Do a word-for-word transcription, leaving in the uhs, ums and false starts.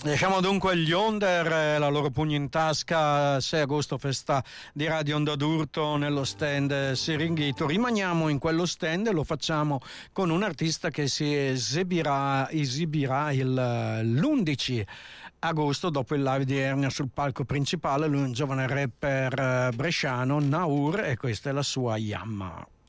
Lasciamo dunque gli Onder, eh, la loro pugno in tasca, sei agosto, festa di Radio Onda d'Urto nello stand Siringhito. Rimaniamo in quello stand e lo facciamo con un artista che si esibirà, esibirà il, l'undici agosto dopo il live di Ernia sul palco principale. Lui è un giovane rapper bresciano, Naur, e questa è la sua Yamma.